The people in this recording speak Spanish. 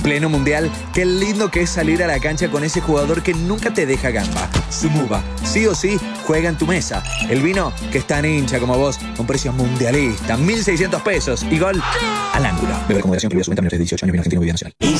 Pleno mundial, qué lindo que es salir a la cancha con ese jugador que nunca te deja gamba. Sumuba, sí o sí, juega en tu mesa. El vino que es tan hincha como vos, con precios mundialistas, 1.600 pesos y gol al ángulo. Beber con moderación, prohibida su venta a menores de 18 años, bien argentino, Bebida Nacional.